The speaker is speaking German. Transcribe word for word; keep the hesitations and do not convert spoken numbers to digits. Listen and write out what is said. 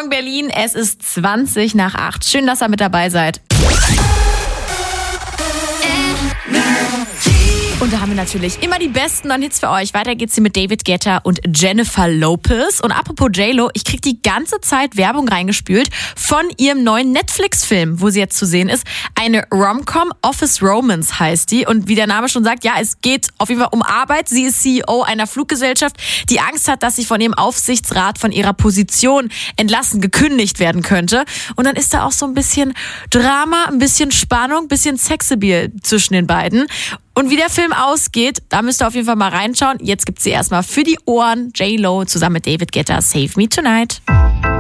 Morgen Berlin, es ist zwanzig nach acht. Schön, dass ihr mit dabei seid. Und da haben wir natürlich immer die besten neuen Hits für euch. Weiter geht's hier mit David Guetta und Jennifer Lopez. Und apropos J-Lo, ich krieg die ganze Zeit Werbung reingespült von ihrem neuen Netflix-Film, wo sie jetzt zu sehen ist. Eine Rom-Com, Office Romance heißt die. Und wie der Name schon sagt, ja, es geht auf jeden Fall um Arbeit. Sie ist C E O einer Fluggesellschaft, die Angst hat, dass sie von ihrem Aufsichtsrat, von ihrer Position entlassen, gekündigt werden könnte. Und dann ist da auch so ein bisschen Drama, ein bisschen Spannung, ein bisschen Sexappeal zwischen den beiden. Und wie der Film ausgeht, da müsst ihr auf jeden Fall mal reinschauen. Jetzt gibt's sie erstmal für die Ohren. J-Lo zusammen mit David Guetta, Save Me Tonight.